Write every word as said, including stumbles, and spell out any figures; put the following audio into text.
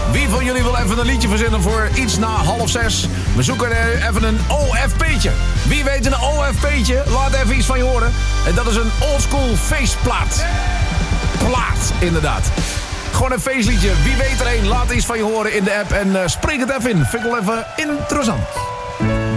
Wie van jullie wil even een liedje verzinnen voor iets na half zes? We zoeken er even een O F P'tje. Wie weet een O F P'tje? Laat even iets van je horen. En dat is een oldschool feestplaat. Plaat, inderdaad. Gewoon een feestliedje. Wie weet er een? Laat iets van je horen in de app en uh, spreek het even in. Vind ik wel even interessant.